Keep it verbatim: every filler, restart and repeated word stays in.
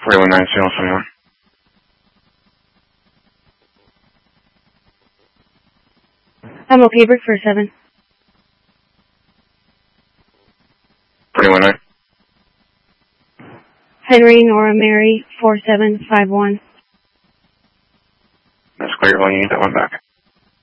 forty-one nine, Seattle seventy-one. I'm okay, Brick for seven. forty-one nine. Henry Nora Mary four seven five one. That's clear. Well, you need that one back.